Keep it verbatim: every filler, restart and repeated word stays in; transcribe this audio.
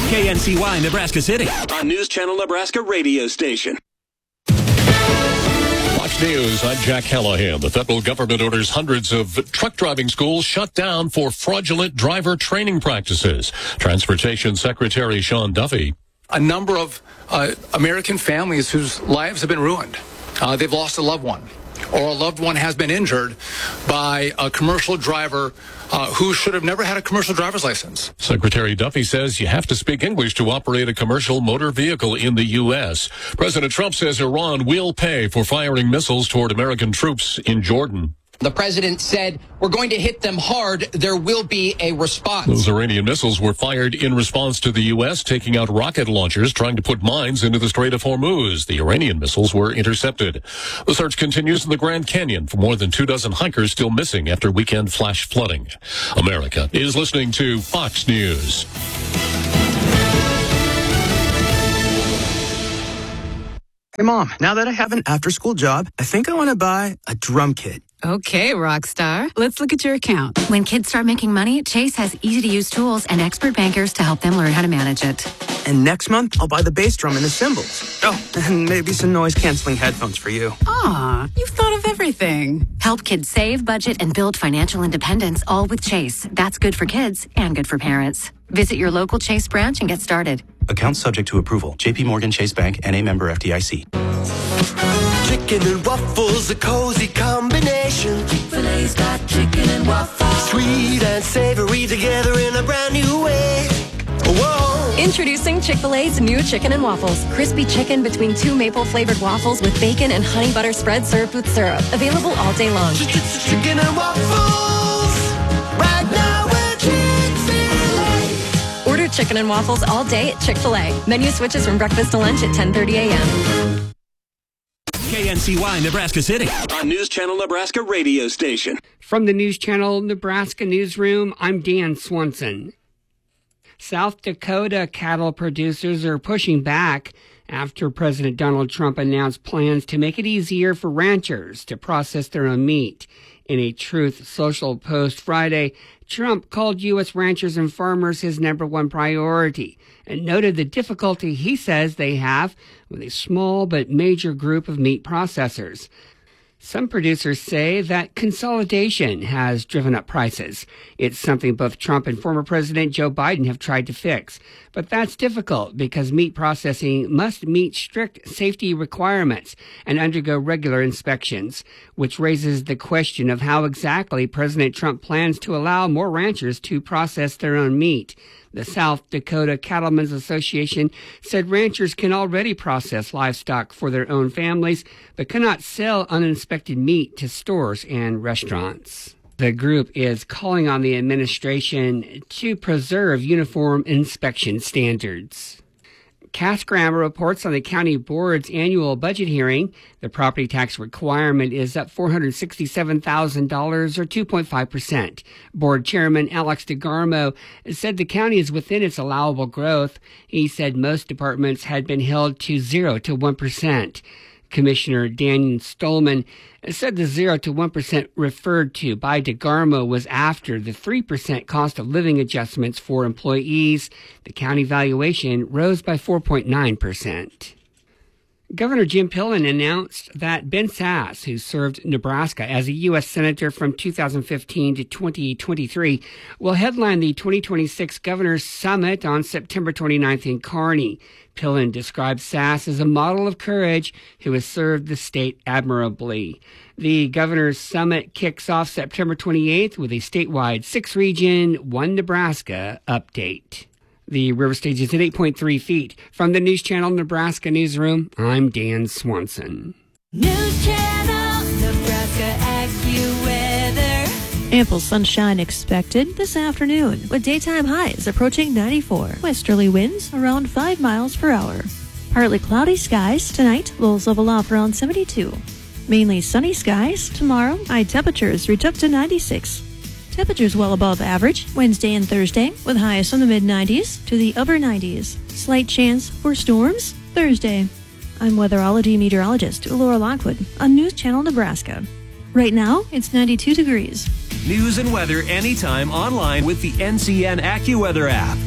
K N C Y, Nebraska City. A News Channel Nebraska radio station. Fox News, I'm Jack Callahan. The federal government orders hundreds of truck driving schools shut down for fraudulent driver training practices. Transportation Secretary Sean Duffy. A number of uh, American families whose lives have been ruined. Uh, they've lost a loved one, or a loved one has been injured by a commercial driver uh, who should have never had a commercial driver's license. Secretary Duffy says you have to speak English to operate a commercial motor vehicle in the U S. President Trump says Iran will pay for firing missiles toward American troops in Jordan. The president said, we're going to hit them hard. There will be a response. Those Iranian missiles were fired in response to the U S taking out rocket launchers trying to put mines into the Strait of Hormuz. The Iranian missiles were intercepted. The search continues in the Grand Canyon for more than two dozen hikers still missing after weekend flash flooding. America is listening to Fox News. Hey, Mom, now that I have an after-school job, I think I want to buy a drum kit. Okay, Rockstar. Let's look at your account. When kids start making money, Chase has easy-to-use tools and expert bankers to help them learn how to manage it. And next month, I'll buy the bass drum and the cymbals. Oh, and maybe some noise-canceling headphones for you. Aw, you've thought of everything. Help kids save, budget, and build financial independence, all with Chase. That's good for kids and good for parents. Visit your local Chase branch and get started. Account subject to approval. J P Morgan Chase Bank, N A member F D I C. Chicken and waffles, a cozy combination. Chick-fil-A's got chicken and waffles. Sweet and savory together in a brand new way. Whoa. Introducing Chick-fil-A's new chicken and waffles. Crispy chicken between two maple-flavored waffles with bacon and honey butter spread served with syrup. Available all day long. Chicken and waffles. Right now we're Chick-fil-A. Order chicken and waffles all day at Chick-fil-A. Menu switches from breakfast to lunch at ten thirty a.m. K N C Y, Nebraska City. A News Channel Nebraska radio station. From the News Channel Nebraska Newsroom, I'm Dan Swanson. South Dakota cattle producers are pushing back after President Donald Trump announced plans to make it easier for ranchers to process their own meat. In a Truth Social post Friday, Trump called U S ranchers and farmers his number one priority and noted the difficulty he says they have with a small but major group of meat processors. Some producers say that consolidation has driven up prices. It's something both Trump and former President Joe Biden have tried to fix. But that's difficult because meat processing must meet strict safety requirements and undergo regular inspections, which raises the question of how exactly President Trump plans to allow more ranchers to process their own meat. The South Dakota Cattlemen's Association said ranchers can already process livestock for their own families, but cannot sell uninspected meat to stores and restaurants. The group is calling on the administration to preserve uniform inspection standards. Cass Graham reports on the county board's annual budget hearing. The property tax requirement is up four hundred sixty-seven thousand dollars or two point five percent. Board Chairman Alex DeGarmo said the county is within its allowable growth. He said most departments had been held to zero to one percent. Commissioner Daniel Stolman said the zero to one percent referred to by DeGarmo was after the three percent cost of living adjustments for employees. The county valuation rose by four point nine percent. Governor Jim Pillen announced that Ben Sasse, who served Nebraska as a U S Senator from two thousand fifteen to twenty twenty-three, will headline the twenty twenty-six Governor's Summit on September twenty-ninth in Kearney. Pillen described Sasse as a model of courage who has served the state admirably. The Governor's Summit kicks off September twenty-eighth with a statewide six-region, one Nebraska update. The river stage is at eight point three feet. From the News Channel Nebraska Newsroom, I'm Dan Swanson. News Channel Nebraska AccuWeather. Ample sunshine expected this afternoon, with daytime highs approaching ninety-four. Westerly winds around five miles per hour. Partly cloudy skies tonight, lows level off around seventy-two. Mainly sunny skies tomorrow, high temperatures reach up to ninety-six. Temperatures well above average Wednesday and Thursday, with highs from the mid nineties to the upper nineties. Slight chance for storms Thursday. I'm weatherology meteorologist Laura Lockwood on News Channel Nebraska. Right now, it's ninety-two degrees. News and weather anytime online with the N C N AccuWeather app.